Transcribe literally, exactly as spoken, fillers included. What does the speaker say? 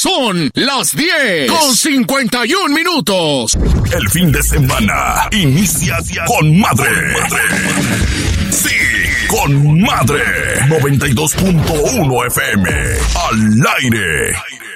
Son las diez con cincuenta y un minutos. El fin de semana inicia con madre. Sí, con madre. noventa y dos punto uno F M. Al aire.